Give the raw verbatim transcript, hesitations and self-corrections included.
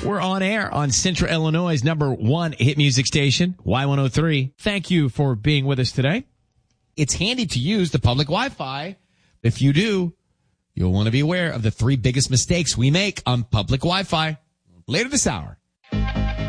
We're on air on Central Illinois' number one hit music station, Y one oh three. Thank you for being with us today. It's handy to use the public Wi-Fi. If you do, you'll want to be aware of the three biggest mistakes we make on public Wi-Fi later this hour.